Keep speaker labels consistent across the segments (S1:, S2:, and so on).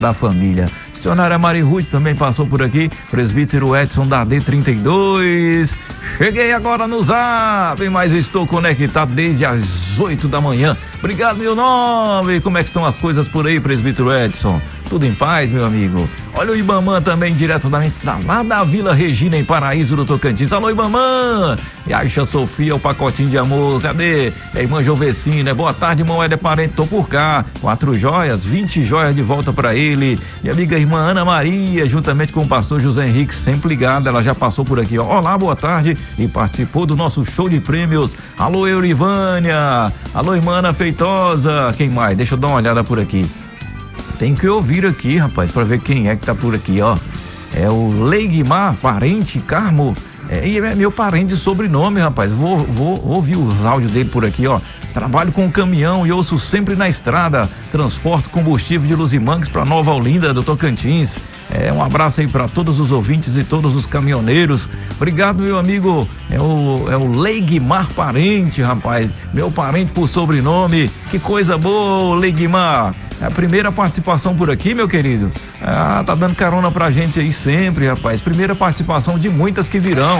S1: da família. Missionária Mari Ruth também passou por aqui, presbítero Edson da D32. Cheguei agora no Zap, mas estou conectado desde as 8 da manhã. Obrigado, meu nome. Como é que estão as coisas por aí, presbítero Edson? Tudo em paz, meu amigo? Olha o Ibamã também, diretamente lá da Vila Regina, em Paraíso do Tocantins. Alô, Ibamã! E a Aixa Sofia, o pacotinho de amor, cadê? E a irmã Jovecina, boa tarde, irmão Éder Parente, tô por cá. 4 joias, 20 joias de volta pra ele. E a amiga irmã Ana Maria, juntamente com o pastor José Henrique, sempre ligada, ela já passou por aqui, ó. Olá, boa tarde, e participou do nosso show de prêmios. Alô, Eurivânia! Alô, irmã Ana Feitosa! Quem mais? Deixa eu dar uma olhada por aqui. Tem que ouvir aqui, rapaz, pra ver quem é que tá por aqui, ó. É o Leigmar, parente, Carmo. E é meu parente de sobrenome, rapaz. Vou ouvir os áudios dele por aqui, ó. Trabalho com caminhão e ouço sempre na estrada. Transporto combustível de Luzimangues para Nova Olinda do Tocantins. Um abraço aí para todos os ouvintes e todos os caminhoneiros. Obrigado, meu amigo. É o Leigmar Parente, rapaz. Meu parente por sobrenome. Que coisa boa, Leigmar. É a primeira participação por aqui, meu querido. Tá dando carona pra gente aí sempre, rapaz. Primeira participação de muitas que virão.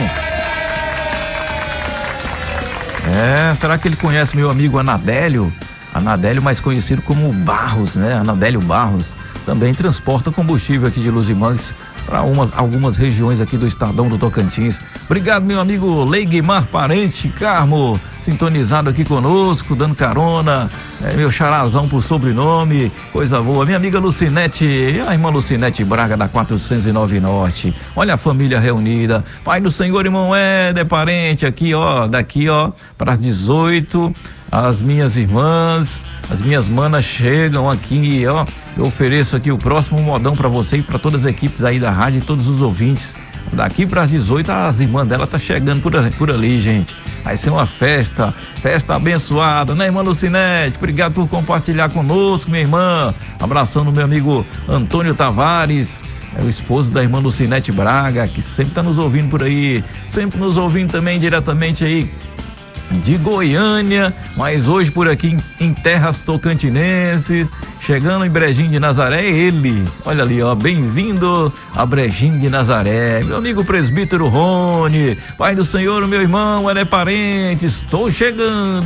S1: Será que ele conhece meu amigo Anadélio? Anadélio, mais conhecido como Barros, né? Anadélio Barros. Também transporta combustível aqui de Luzimangues para algumas regiões aqui do estadão do Tocantins. Obrigado, meu amigo Leigmar Parente, Carmo, sintonizado aqui conosco, dando carona, meu charazão por sobrenome, coisa boa. Minha amiga Lucinete, a irmã Lucinete Braga da 409 Norte, olha a família reunida, Pai do Senhor, irmão Éder Parente, aqui ó, daqui ó, para as 18, as minhas irmãs, as minhas manas chegam aqui, ó. Eu ofereço aqui o próximo modão para você e para todas as equipes aí da rádio e todos os ouvintes. Daqui para as 18, as irmãs dela tá chegando por ali, gente. Vai ser uma festa abençoada, né, irmã Lucinete? Obrigado por compartilhar conosco, minha irmã. Abração no meu amigo Antônio Tavares, o esposo da irmã Lucinete Braga, que sempre tá nos ouvindo por aí, sempre nos ouvindo também diretamente aí de Goiânia, mas hoje por aqui em terras tocantinenses, chegando em Brejinho de Nazaré, ele, olha ali ó, bem-vindo a Brejinho de Nazaré, meu amigo presbítero Rony, Pai do Senhor, meu irmão, ele é parente, estou chegando,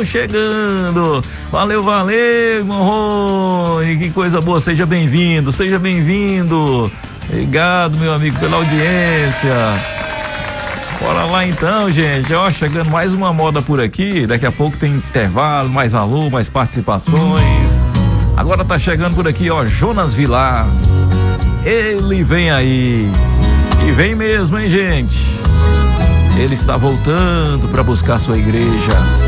S1: valeu, irmão Rony, que coisa boa, seja bem-vindo, obrigado, meu amigo, pela audiência. Bora lá então, gente, ó, chegando mais uma moda por aqui, daqui a pouco tem intervalo, mais alô, mais participações. Agora tá chegando por aqui, ó, Jonas Vilar, ele vem aí, e vem mesmo, hein, gente, ele está voltando para buscar sua igreja.